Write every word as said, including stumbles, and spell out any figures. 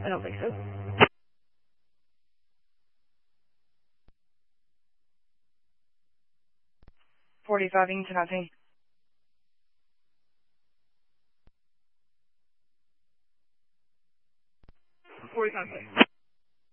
I don't think so. forty-five into nineteen. forty-five, please.